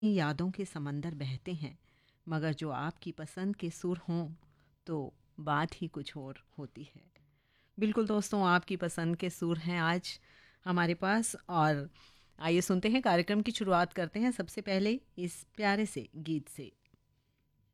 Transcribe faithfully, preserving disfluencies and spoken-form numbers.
यादों के समंदर बहते हैं, मगर जो आपकी पसंद के सुर हों तो बात ही कुछ और होती है। बिल्कुल दोस्तों, आपकी पसंद के सुर हैं आज हमारे पास। और आइए सुनते हैं, कार्यक्रम की शुरुआत करते हैं सबसे पहले इस प्यारे से गीत से।